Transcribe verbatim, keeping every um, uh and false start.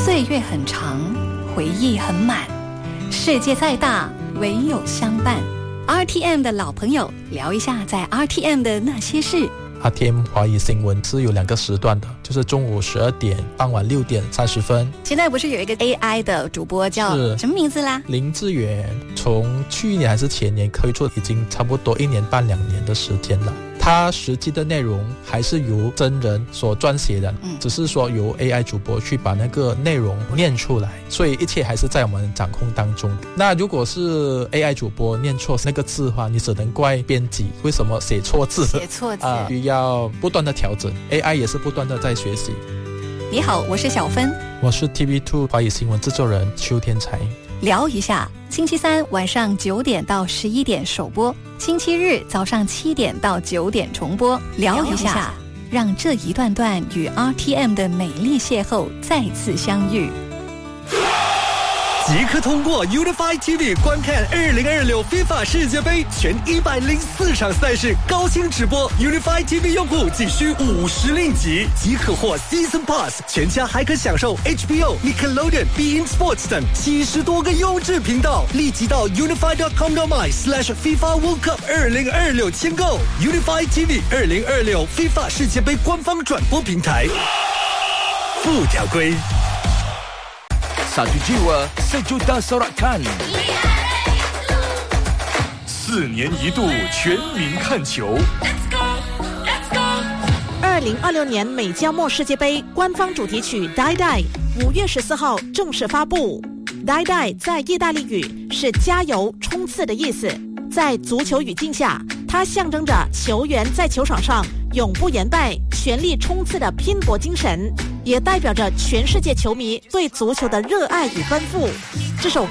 岁月很长，回忆很满，世界再大，唯有相伴。R T M 的老朋友，聊一下在 R T M 的那些事。 R T M 华语新闻是有两个时段的，就是中午十二点、傍晚六点三十分。 现在不是有一个 A I 的主播叫什么名字啦？ 林志远，从去年还是前年推出，已经差不多一年半两年的时间了。它实际的内容还是由真人所撰写的，嗯、只是说由 A I 主播去把那个内容念出来，所以一切还是在我们掌控当中。那如果是 A I 主播念错那个字的话，你只能怪编辑为什么写错字， 写错字啊，需要不断的调整。A I 也是不断的在学习。 你好，我是小芬， 我是 T V 二 华语新闻制作人邱天才。 聊一下，星期三晚上九点到十一点首播，星期日早上七点到九点重播。聊一下，让这一段段与 R T M 的美丽邂逅再次相遇。 即刻通过 Unify T V 观看二零二六 FIFA 世界杯全一百零四场赛事高清直播。Unify T V 用户仅需五十令吉即可获 Season Pass， 全家还可享受 H B O、Nickelodeon、Bein Sports 等七十多个优质频道。立即到 unify dot com dot my slash FIFA World Cup 二零二六签购 Unify T V 二零二六 FIFA 世界杯官方转播平台。附条规。 Satu jiwa, sejuta sorakan。四年一度全民看球。 二零二六年美加墨世界杯官方主题曲《Die Die》五月十四号正式发布。Die Die 在意大利语是加油、冲刺的意思，在足球语境下，它象征着球员在球场上永不言败、全力冲刺的拼搏精神，也代表着全世界球迷对足球的热爱与奔赴。这首